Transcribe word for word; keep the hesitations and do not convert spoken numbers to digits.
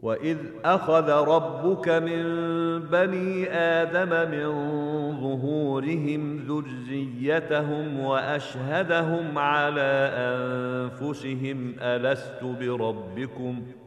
وإذ أخذ ربك من بني آدم من ظهورهم ذريتهم وأشهدهم على أنفسهم ألست بربكم ؟